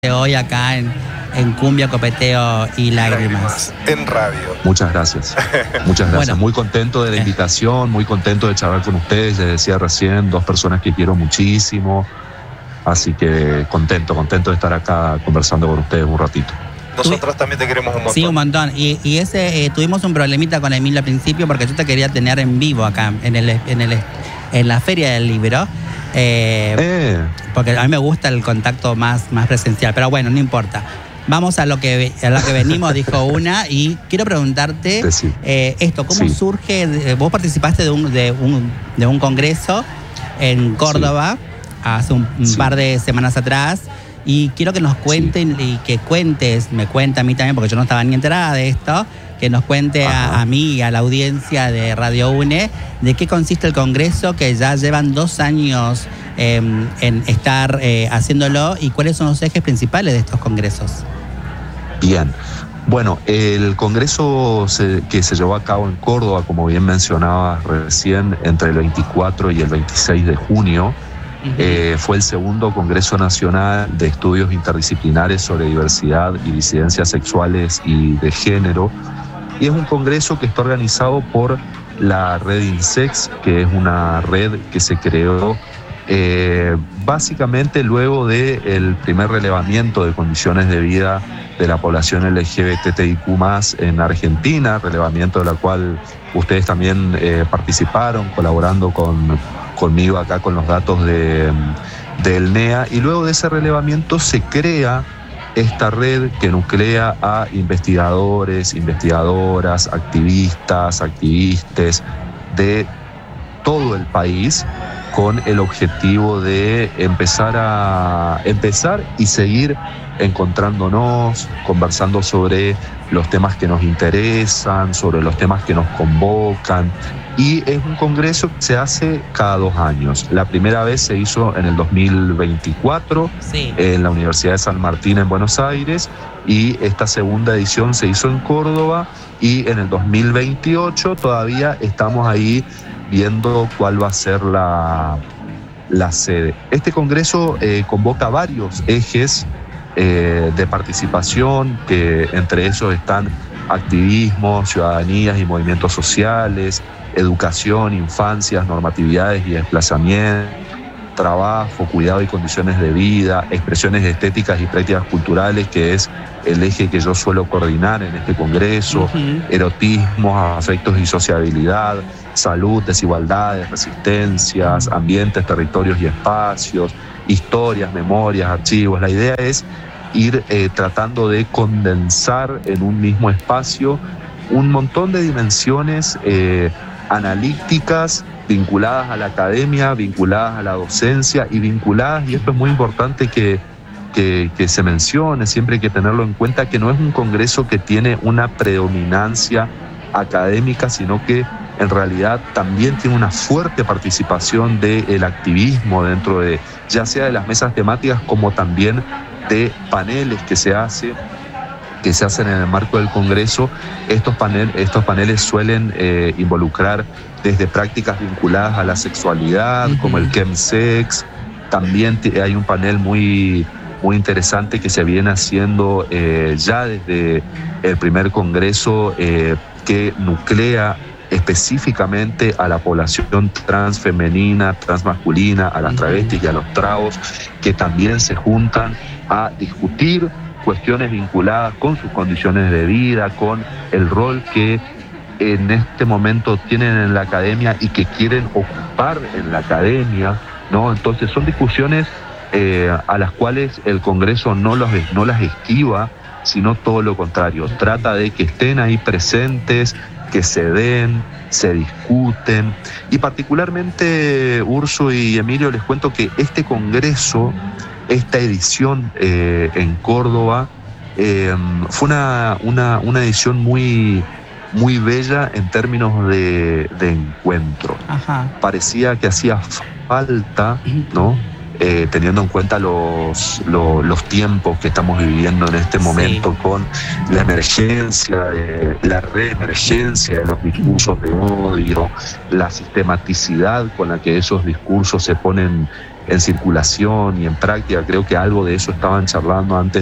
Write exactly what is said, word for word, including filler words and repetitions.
hoy acá en, en Cumbia, Copeteo y Lágrimas. En radio. Muchas gracias. Muchas gracias. Bueno, muy contento de la invitación, muy contento de charlar con ustedes. Les decía recién, dos personas que quiero muchísimo. Así que contento, contento de estar acá conversando con ustedes un ratito. Nosotros también te queremos un montón. Sí, un montón. Y, y ese eh, tuvimos un problemita con Emilio al principio porque yo te quería tener en vivo acá, en, el, en, el, en la Feria del Libro. Eh, eh. Porque a mí me gusta el contacto más, más presencial, pero bueno, no importa. Vamos a lo que, a lo que venimos, dijo una, y quiero preguntarte sí. eh, esto, ¿cómo sí. surge? Vos participaste de un, de un, de un congreso en Córdoba sí. hace un, un sí. par de semanas atrás, y quiero que nos cuenten sí. y que cuentes, me cuenta a mí también, porque yo no estaba ni enterada de esto, que nos cuente a, a mí y a la audiencia de Radio UNE de qué consiste el Congreso, que ya llevan dos años eh, en estar eh, haciéndolo, y cuáles son los ejes principales de estos congresos. Bien, bueno, el Congreso se, que se llevó a cabo en Córdoba, como bien mencionabas recién, entre el veinticuatro y el veintiséis de junio, Uh-huh. Eh, fue el segundo Congreso Nacional de Estudios Interdisciplinares sobre Diversidad y Disidencias Sexuales y de Género, y es un congreso que está organizado por la red INSEX, que es una red que se creó eh, básicamente luego del primer relevamiento de condiciones de vida de la población L G B T I Q más en Argentina, relevamiento de la cual ustedes también eh, participaron, colaborando con conmigo acá con los datos de, del N E A, y luego de ese relevamiento se crea esta red que nuclea a investigadores, investigadoras, activistas, activistas de todo el país, con el objetivo de empezar a empezar y seguir encontrándonos, conversando sobre los temas que nos interesan, sobre los temas que nos convocan. Y es un congreso que se hace cada dos años. La primera vez se hizo en el dos mil veinticuatro sí. en la Universidad de San Martín en Buenos Aires, y esta segunda edición se hizo en Córdoba, y en el dos mil veintiocho todavía estamos ahí viendo cuál va a ser la, la sede. Este congreso eh, convoca varios ejes eh, de participación, que entre esos están activismo, ciudadanías y movimientos sociales, educación, infancias, normatividades y desplazamiento, trabajo, cuidado y condiciones de vida, expresiones estéticas y prácticas culturales, que es el eje que yo suelo coordinar en este congreso, uh-huh. erotismo, afectos y sociabilidad, salud, desigualdades, resistencias, uh-huh. ambientes, territorios y espacios, historias, memorias, archivos. La idea es ir eh, tratando de condensar en un mismo espacio un montón de dimensiones eh, analíticas, vinculadas a la academia, vinculadas a la docencia y vinculadas, y esto es muy importante que, que, que se mencione, siempre hay que tenerlo en cuenta, que no es un congreso que tiene una predominancia académica, sino que en realidad también tiene una fuerte participación del activismo dentro de, ya sea de las mesas temáticas como también de paneles que se hace que se hacen en el marco del Congreso. Estos, panel, estos paneles suelen eh, involucrar desde prácticas vinculadas a la sexualidad, uh-huh. como el chemsex. También t- hay un panel muy, muy interesante que se viene haciendo eh, ya desde el primer Congreso, eh, que nuclea específicamente a la población transfemenina, transmasculina, a las travestis y a los trabos, que también se juntan a discutir cuestiones vinculadas con sus condiciones de vida, con el rol que en este momento tienen en la academia y que quieren ocupar en la academia, ¿no? Entonces son discusiones eh, a las cuales el Congreso no, los, no las esquiva, sino todo lo contrario. Trata de que estén ahí presentes, que se den, se discuten. Y particularmente, Urso y Emilio, les cuento que este Congreso, esta edición eh, en Córdoba, eh, fue una, una, una edición muy, muy bella en términos de, de encuentro. Ajá. Parecía que hacía falta, ¿no? eh, teniendo en cuenta los, los, los tiempos que estamos viviendo en este momento, sí, con la emergencia, eh, la reemergencia de los discursos de odio, la sistematicidad con la que esos discursos se ponen en circulación y en práctica. Creo que algo de eso estaban charlando antes